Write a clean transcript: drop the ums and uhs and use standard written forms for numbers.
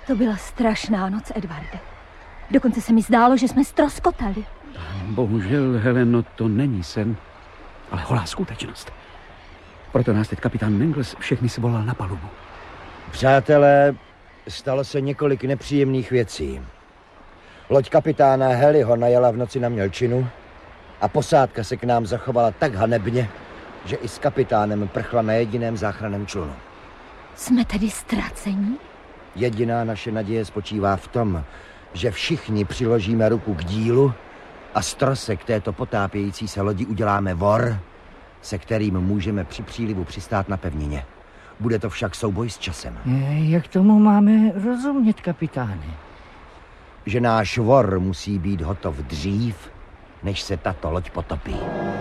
To byla strašná noc, Edvarde. Dokonce se mi zdálo, že jsme ztroskotali. Bohužel, Heleno, to není sen, ale holá skutečnost. Proto nás teď kapitán Mangles všechny svolal na palubu. Přátelé, stalo se několik nepříjemných věcí. Loď kapitána Heliho najela v noci na mělčinu a posádka se k nám zachovala tak hanebně, že i s kapitánem prchla na jediném záchranném člunu. Jsme tedy ztraceni? Jediná naše naděje spočívá v tom, že všichni přiložíme ruku k dílu a z trosek této potápějící se lodi uděláme vor, se kterým můžeme při přílivu přistát na pevnině. Bude to však souboj s časem. Jak tomu máme rozumět, kapitáne? Že náš vor musí být hotov dřív, než se tato loď potopí.